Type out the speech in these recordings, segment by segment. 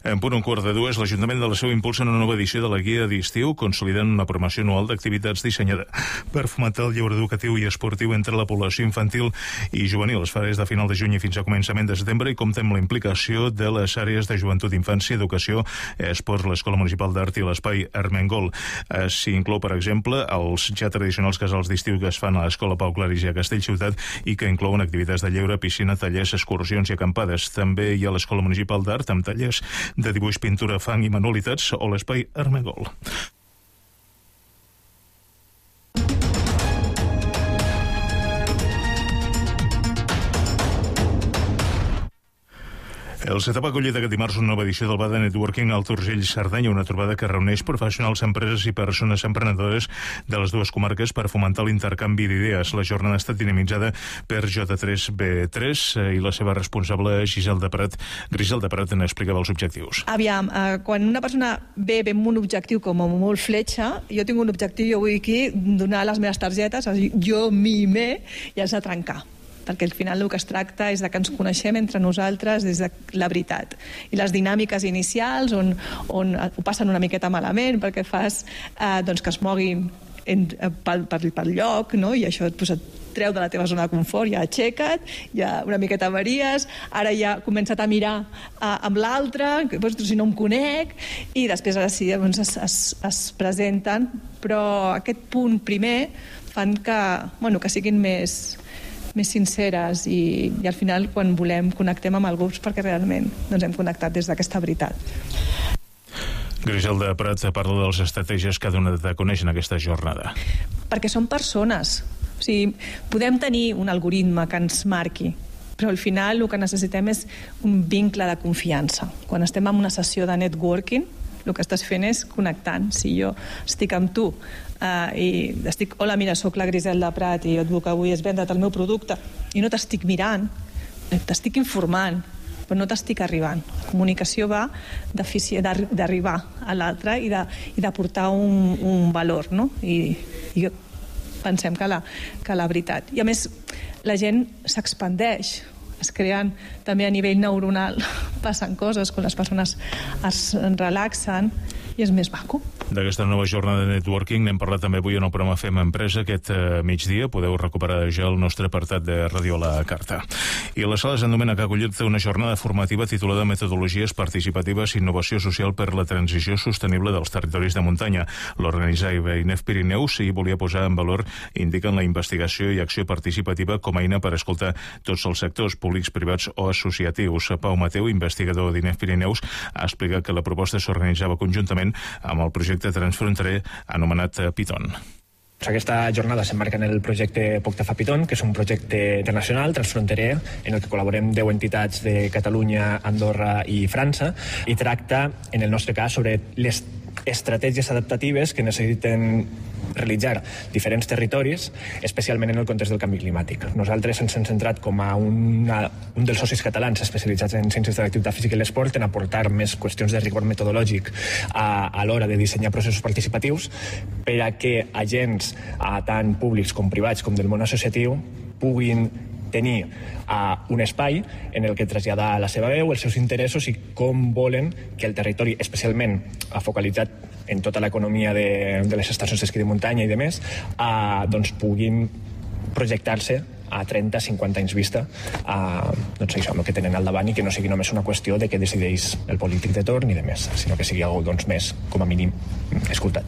En punt 1:45, l'Ajuntament de la Seu impulsa una nova edició de la Guia d'Estiu, consolidant una programació anual d'activitats dissenyada per fomentar el lleure educatiu i esportiu entre la població infantil i juvenil. Es farà des de final de juny fins a començament de setembre i compta amb la implicació de les àrees de joventut, infància, educació, esports, l'Escola Municipal d'Art i l'Espai Armengol. S'hi inclou, per exemple, els ja tradicionals casals d'estiu que es fan a l'Escola Pau Claris i a Castellciutat i que inclouen activitats de lleure, piscina, tallers, excursions i acampades. També hi ha l'Escola Municipal d'Art amb tallers de dibuix, pintura, fang i manualitats o l'Espai Armengol. El CETAP ha acollit aquest dimarts una nova edició del Bada Networking Alt Urgell Cerdanya, una trobada que reuneix professionals, empreses i persones emprenedores de les dues comarques per fomentar l'intercanvi d'idees. La jornada ha estat dinamitzada per J3B3 i la seva responsable Griselda Prat n'explicava els objectius. Aviam, quan una persona ve amb un objectiu com a molt fletxa, jo tinc un objectiu, jo vull aquí donar les meves targetes, jo, me, i has de trencar, perquè al final el que es tracta és de que ens coneixem entre nosaltres des de la veritat. I les dinàmiques inicials on ho passen una miqueta malament perquè fas que es moguin pel lloc, no? I això et treu de la teva zona de confort, ja aixeca't, ja una miqueta varies, ara ja comença't a mirar amb l'altre, si no em conec, i després ara sí es presenten, però aquest punt primer fan que siguin més sinceres i al final quan volem connectem amb algú perquè realment hem connectat des d'aquesta veritat. Griselda Prat parla de les estratègies que ha donat a conèixer en aquesta jornada. Perquè són persones, o sigui, podem tenir un algoritme que ens marqui, però al final el que necessitem és un vincle de confiança. Quan estem en una sessió de networking, el que estàs fent és connectant. Si jo estic amb tu i estic, hola, mira, sóc la Griselda Prat i jo et vull que avui és vendre't el meu producte i no t'estic mirant, t'estic informant, però no t'estic arribant. La comunicació va d'arribar a l'altre i d'aportar un valor, no? I pensem que la veritat. I a més, la gent s'expandeix, es creen també a nivell neuronal, passen coses quan les persones es relaxen i és més maco. D'aquesta nova jornada de networking n'hem parlat també avui en el programa Fem Empresa aquest migdia. Podeu recuperar ja el nostre apartat de Ràdio a la Carta. I la Sala Sant Domènec ha acollit una jornada formativa titulada Metodologies participatives i innovació social per la transició sostenible dels territoris de muntanya. L'organitzava INEF Pirineus i volia posar en valor, indiquen, la investigació i acció participativa com a eina per escoltar tots els sectors públics, privats o associatius. Pau Mateu, investigador d'INEF Pirineus, ha explicat que la proposta s'organitzava conjuntament amb el projecte transfronterer anomenat Piton. Aquesta jornada s'emmarca en el projecte Pocta fa Piton, que és un projecte internacional, transfronterer, en el que col·laborem 10 entitats de Catalunya, Andorra i França, i tracta, en el nostre cas, sobre les estratègies adaptatives que necessiten realitzar diferents territoris, especialment en el context del canvi climàtic. Nosaltres ens hem centrat com a un dels socis catalans especialitzats en ciències de l'activitat física i l'esport en aportar més qüestions de rigor metodològic a l'hora de dissenyar processos participatius per a que agents tant públics com privats com del món associatiu puguin tenir un espai en el que traslladar la seva veu, els seus interessos i com volen que el territori, especialment focalitzat en tota l'economia de les estacions d'esquí de muntanya i de més, puguin projectar-se a 30-50 anys vista això, amb el que tenen al davant, i que no sigui només una qüestió de què decideix el polític de torn i de més, sinó que sigui algo més, com a mínim, escoltat.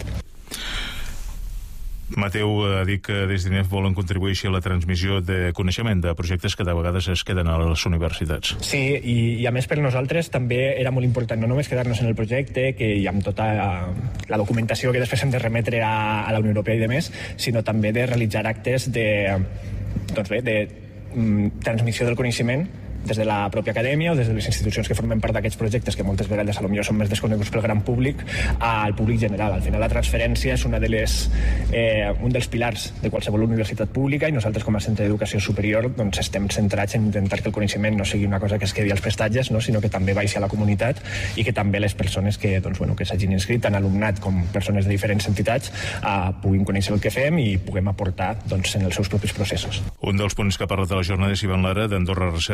Mateu ha dit que des d'INEF volen contribuir així a la transmissió de coneixement de projectes que de vegades es queden a les universitats. Sí, i a més per nosaltres també era molt important no només quedar-nos en el projecte i amb tota la documentació que després hem de remetre a la Unió Europea i de més, sinó també de realitzar actes de transmissió del coneixement des de la pròpia acadèmia o des de les institucions que formen part d'aquests projectes, que moltes vegades potser són més desconeguts pel gran públic, al públic general. Al final la transferència és un dels pilars de qualsevol universitat pública, i nosaltres com a centre d'educació superior estem centrats en intentar que el coneixement no sigui una cosa que es quedi als prestatges, sinó que també baixi a la comunitat i que també les persones que s'hagin inscrit, tant alumnat com persones de diferents entitats, puguin conèixer el que fem i puguem aportar en els seus propis processos. Un dels punts que ha parlat a la jornada és Ivan Lara, d'Andorra Recerca i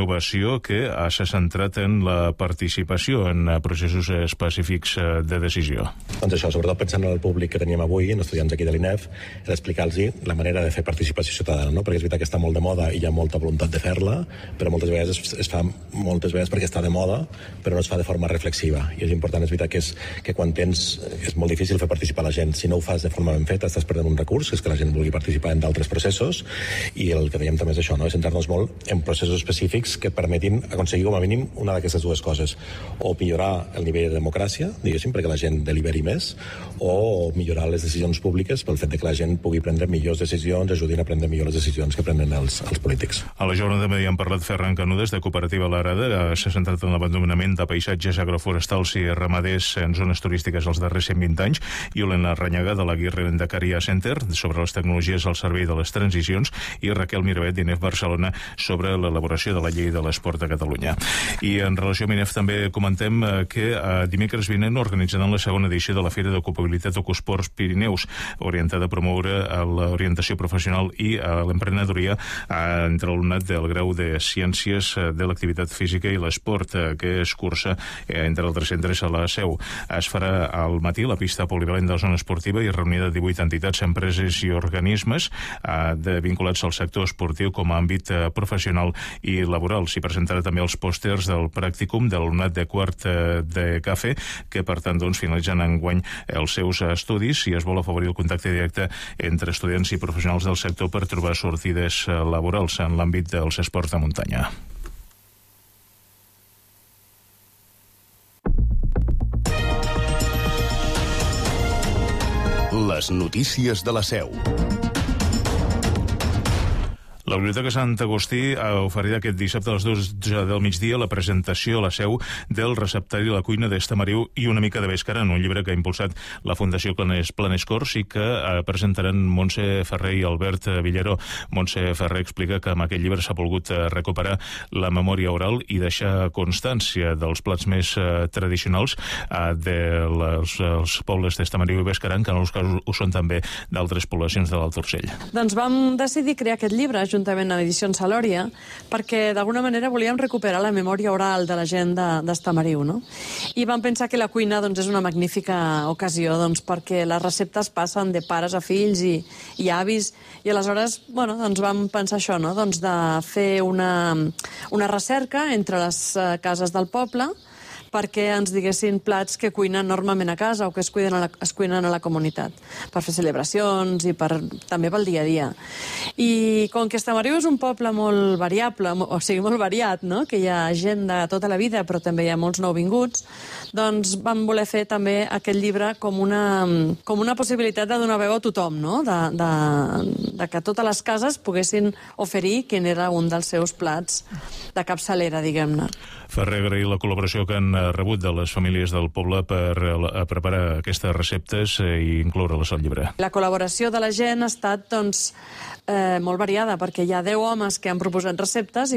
innovació que s'ha centrat en la participació en processos específics de decisió. Doncs això, sobretot pensant en el públic que teníem avui, en estudiants aquí de l'INEF, era explicar-los la manera de fer participació ciutadana, no? Perquè és veritat que està molt de moda i hi ha molta voluntat de fer-la, però moltes vegades es fa perquè està de moda, però no es fa de forma reflexiva. I és important, és veritat que quan és molt difícil fer participar la gent. Si no ho fas de forma ben feta, estàs perdent un recurs, que és que la gent vulgui participar en d'altres processos, i el que dèiem també és això, no? És centrar-nos molt en processos específics que et permetin aconseguir com a mínim una d'aquestes dues coses. O millorar el nivell de democràcia, diguéssim, perquè la gent deliberi més, o millorar les decisions públiques pel fet de que la gent pugui prendre millors decisions, ajudin a prendre millor les decisions que prenen els polítics. A la jornada també hi han parlat Ferran Canudes, de Cooperativa l'Arada, s'ha centrat en l'abandonament de paisatges agroforestals i ramaders en zones turístiques els darrers 120 anys, i Olena Ranyaga, de l'Aguirre Endacaria Center, sobre les tecnologies al servei de les transicions, i Raquel Miravet, d'INEF Barcelona, sobre l'elaboració de la llei de l'esport a Catalunya. I en relació amb INEF també comentem que dimecres vinent organitzaran la segona edició de la Fira d'Ocupabilitat Ocusports Pirineus, orientada a promoure l'orientació professional i l'emprenedoria entre l'alumnat del grau de Ciències de l'Activitat Física i l'Esport, que es cursa entre altres centres a la Seu. Es farà al matí la pista polivalent de la zona esportiva i reunida de 18 entitats, empreses i organismes vinculats al sector esportiu com a àmbit professional i laboral. S'hi presentarà també els pòsters del pràcticum de l'alumnat de quart de cafè, que per tant finalitzen enguany els seus estudis, i es vol afavorir el contacte directe entre estudiants i professionals del sector per trobar sortides laborals en l'àmbit dels esports de muntanya. Les notícies de la Seu. La Biblioteca Sant Agustí oferirà aquest dissabte a les 12 del migdia la presentació a la Seu del receptari La cuina d'Estamariu i una mica de Béscara, en un llibre que ha impulsat la Fundació Planescors i que presentaran Montse Ferrer i Albert Villaró. Montse Ferrer explica que amb aquest llibre s'ha volgut recuperar la memòria oral i deixar constància dels plats més tradicionals dels pobles d'Estamariu i Béscara, que en els casos ho són també d'altres poblacions de l'Alt Urgell. Doncs vam decidir crear aquest llibre juntament amb Edicions Salòria, perquè d'alguna manera volíem recuperar la memòria oral de la gent d'Estamariu, no? I vam pensar que la cuina és una magnífica ocasió perquè les receptes passen de pares a fills i avis, i aleshores vam pensar això, de fer una recerca entre les cases del poble perquè ens diguessin plats que cuinen normalment a casa o que es cuinen a la comunitat, per fer celebracions i també pel dia a dia. I com que Estamariu és un poble molt variable, o sigui, molt variat, no? Que hi ha gent de tota la vida, però també hi ha molts nouvinguts, doncs vam voler fer també aquest llibre com una possibilitat de donar veu a tothom, no? De que totes les cases poguessin oferir quin era un dels seus plats de capçalera, diguem-ne. Ferrer agrair la col·laboració que han rebut de les famílies del poble per preparar aquestes receptes i incloure-les al llibre. La col·laboració de la gent ha estat molt variada, perquè hi ha 10 homes que han proposat receptes i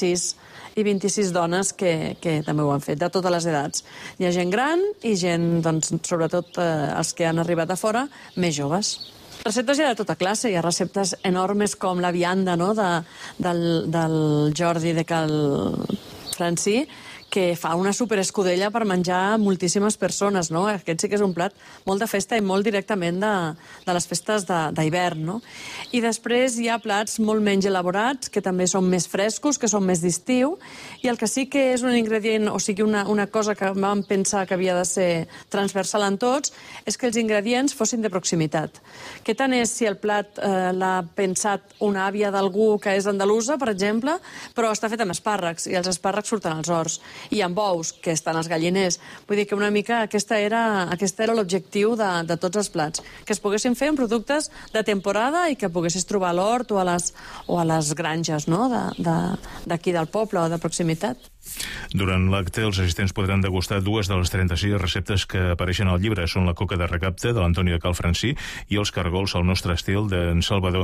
26 dones que també ho han fet, de totes les edats. Hi ha gent gran i gent, sobretot els que han arribat a fora, més joves. Receptes hi ha de tota classe, hi ha receptes enormes com la vianda, no?, del Jordi de Cal Francí, que fa una superescudella per menjar moltíssimes persones, no? Aquest sí que és un plat molt de festa i molt directament de les festes d'hivern, no? I després hi ha plats molt menys elaborats, que també són més frescos, que són més d'estiu, i el que sí que és un ingredient, o sigui, una cosa que vam pensar que havia de ser transversal en tots, és que els ingredients fossin de proximitat. Què tant és si el plat l'ha pensat una àvia d'algú que és andalusa, per exemple, però està fet amb espàrrecs, i els espàrrecs surten als horts, i amb ous, que estan als galliners. Vull dir que una mica aquest era l'objectiu de tots els plats, que es poguessin fer en productes de temporada i que poguessis trobar a l'hort o a les granges, no?, d'aquí del poble o de proximitat. Durant l'acte, els assistents podran degustar 2 de les 36 receptes que apareixen al llibre. Són la coca de recapte, de l'Antoni de Cal Francí, i els cargols al nostre estil, d'en Salvador